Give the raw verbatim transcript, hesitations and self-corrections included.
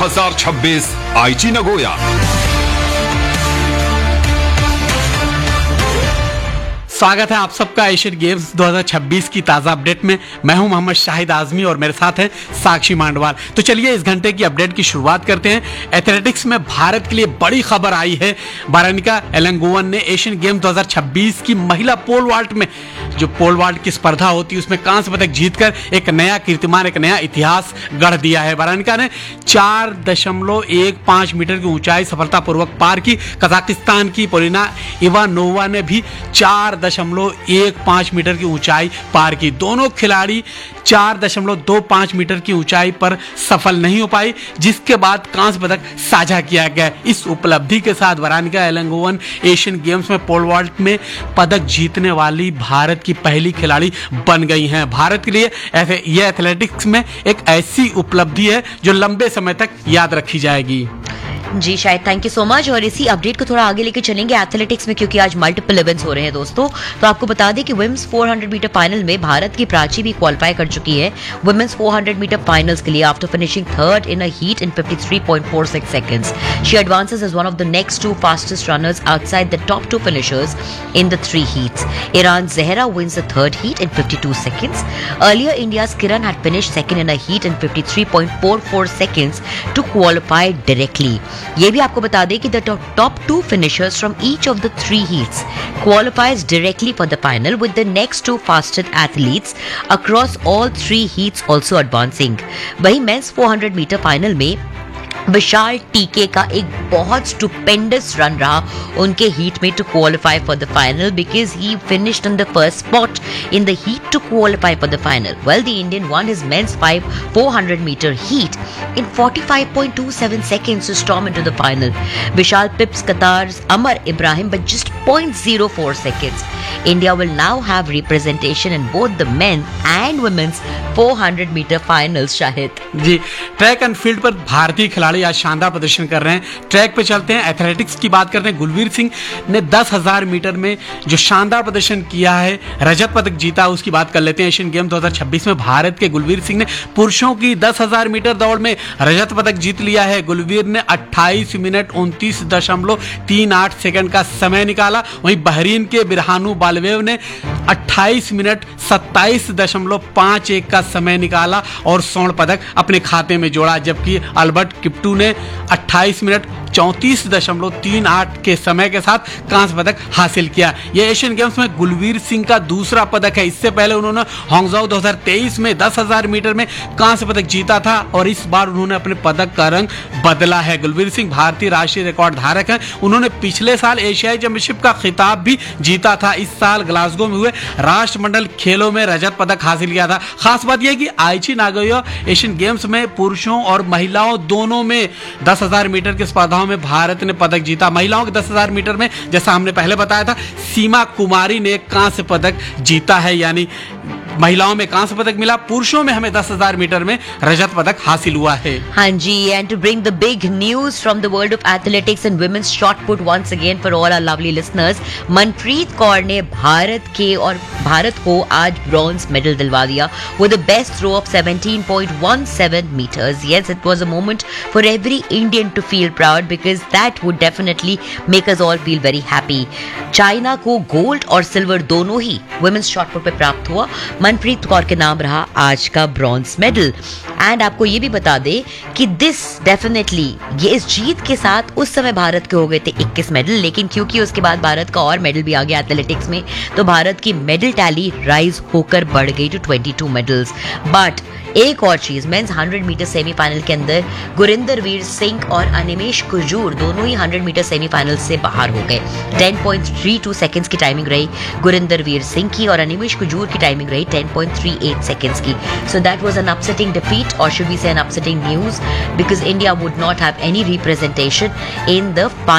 हजार छब्बीस आईची नगोया। स्वागत है आप सबका एशियन गेम्स दो हज़ार छब्बीस की ताज़ा अपडेट में। मैं हूं मोहम्मद शाहिद आजमी और मेरे साथ हैं साक्षी मांडवाल। तो चलिए इस घंटे की अपडेट की शुरुआत करते हैं। एथलेटिक्स में भारत के लिए बड़ी खबर आई है। बारानिका एलंगोवन ने एशियन गेम्स दो हज़ार छब्बीस की महिला पोल वाल्ट में, जो पोल वाल्ट की स्पर्धा होती है, उसमें कांस्य पदक जीतकर एक नया कीर्तिमान, एक नया इतिहास गढ़ दिया है। बारानिका ने चार दशमलव एक पाँच मीटर की ऊंचाई सफलतापूर्वक पार की। कजाकिस्तान की पोलिना इवानोवा ने भी चार दशमलव एक पाँच मीटर की ऊंचाई पार की। दोनों खिलाड़ी चार दशमलव दो पाँच मीटर की ऊंचाई पर सफल नहीं हो पाई, जिसके बाद कांस्य पदक साझा किया गया। इस उपलब्धि के साथ बारानिका एलंगोवन एशियन गेम्स में पोल वॉल्ट में पदक जीतने वाली भारत की पहली खिलाड़ी बन गई हैं। भारत के लिए ऐसे यह एथलेटिक्स में एक ऐसी उपलब्धि है जो लंबे समय तक याद रखी जाएगी। जी शायद, थैंक यू सो मच। और इसी अपडेट को थोड़ा आगे लेके चलेंगे एथलेटिक्स में, क्योंकि आज मल्टीपल इवेंट्स हो रहे हैं दोस्तों। तो आपको बता दें कि वुमेन्स चार सौ मीटर फाइनल में भारत की प्राची भी क्वालिफाई कर चुकी है वुमेन्स चार सौ मीटर फाइनल्स के लिए after finishing third in a heat in तिरेपन point four six seconds. She advances as one of the next to fastest runners outside the top to finishers in the three heats. Iran Zahra wins the third heat in fifty-two seconds. Earlier, India's Kiran had finished second in a heat in fifty-three point four four seconds to qualify directly. ये भी आपको बता दें कि the top two finishers from each of the three heats qualifies directly for the final, with the next two fastest athletes across all three heats also advancing. वहीं men's four hundred meter final में विशाल टीके का एक बहुत stupendous run रहा उनके heat में to qualify for the final, because he finished in the first spot in the heat to qualify for the final. Well, the Indian one his mains five four hundred meter heat in forty-five point two seven seconds to storm into the final. Vishal pips Qatar's Amar Ibrahim by just zero point zero four seconds. India will now have representation in both the men and women's four hundred meter finals. Shahid ji, track and field पर भारतीय खिलाड़ी आज शानदार प्रदर्शन कर रहे हैं। Track पे चलते हैं, एथलेटिक्स की बात करते हैं। गुलवीर सिंह ने दस हज़ार मीटर में जो शानदार प्रदर्शन किया है, रजत पदक जीता, उसकी बात कर लेते हैं। एशियन गेम दो हज़ार छब्बीस में भारत के गुलवीर सिंह ने पुरुषों की दस हज़ार मीटर दौड़ में रजत पदक जीत लिया है। गुलवीर ने अट्ठाईस मिनट उनतीस दशमलव तीन आठ सेकंड का समय निकाला। वहीं बहरीन के बिरहानू बालवेव ने अट्ठाईस मिनट सत्ताईस दशमलव पाँच एक का समय निकाला और स्वर्ण पदक अपने खाते में जोड़ा, जबकि अल्बर्ट किप्टू ने अट्ठाईस मिनट चौंतीस दशमलव तीन आठ के समय के साथ कांस्य पदक हासिल किया। यह एशियन गेम्स में गुलवीर सिंह का दूसरा पदक है। इससे पहले उन्होंने हांगझाऊ दो हज़ार तेईस में दस हज़ार मीटर में कांस्य पदक जीता था और इस बार उन्होंने अपने पदक का रंग बदला है। गुलवीर सिंह भारतीय राष्ट्रीय रिकॉर्ड धारक हैं। उन्होंने पिछले साल एशियाई चैंपियनशिप का खिताब भी जीता था। इस साल ग्लासगो में हुए राष्ट्रमंडल खेलों में रजत पदक हासिल किया था। खास बात यह है कि आईची नागोया एशियन गेम्स में पुरुषों और महिलाओं दोनों में दस हज़ार मीटर की स्पर्धाओं में भारत ने पदक जीता। महिलाओं के दस हज़ार मीटर में, जैसा हमने पहले बताया था, सीमा कुमारी ने कांस्य पदक जीता है, यानी महिलाओं में कांस्य पदक मिला। पुरुषों में हमें दस हज़ार मीटर में रजत पदक हासिल हुआ है। हाँ जी, and to bring the big news from the world of athletics and women's shot put once again for all our lovely listeners, Manpreet Kaur ने भारत के और भारत को आज ब्रॉन्ज मेडल दिलवा दिया with the best throw of seventeen point one seven metres. Yes, it was a moment for every Indian to feel proud, because that would definitely make us all feel very happy. China को gold और silver दोनों ही women's shot put पे प्राप्त हुआ. मनप्रीत कौर के नाम रहा आज का ब्रॉन्ज मेडल. एंड आपको ये भी बता दे कि दिस डेफिनेटली, ये इस जीत के साथ उस समय भारत के हो गए थे इक्कीस मेडल, लेकिन क्योंकि उसके बाद भारत का और मेडल भी आ गया एथलेटिक्स में, तो भारत की मेडल टैली राइज होकर बढ़ गई टू बाईस मेडल्स. बट एक और चीज, मेंस हंड्रेड मीटर सेमीफाइनल के अंदर गुरिंदर वीर सिंह और अनिमेश कुजूर दोनों ही हंड्रेड मीटर सेमीफाइनल से बाहर हो गए. Ten point three two seconds की टाइमिंग रही गुरिंदर वीर सिंह की और अनिमेश कुजूर की टाइमिंग रही ten point three eight seconds की. So that was an upsetting defeat, or should we say an upsetting news, because India would not have any representation in the final.